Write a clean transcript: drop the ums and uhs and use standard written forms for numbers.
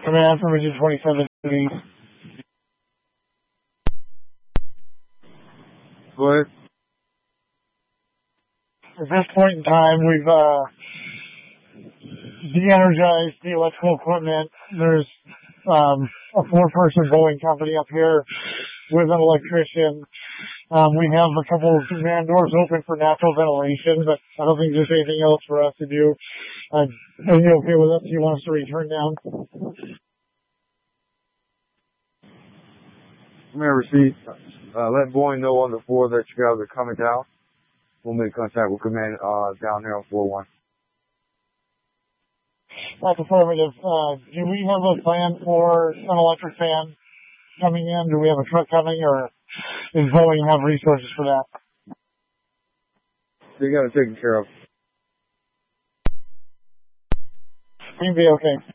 Command from Region 27. Go ahead. At this point in time, we've de-energized the electrical equipment. There's a 4-person Boeing company up here with an electrician. We have a couple of man doors open for natural ventilation, but I don't think there's anything else for us to do. Are you okay with us? Do you want us to return down? Command received. Let Boeing know on the floor that you guys are coming down. We'll make contact with command down there on floor 1. That's affirmative. Do we have a plan for an electric fan coming in? Do we have a truck coming, or does Boeing have resources for that? They got it taken care of. We'd be okay.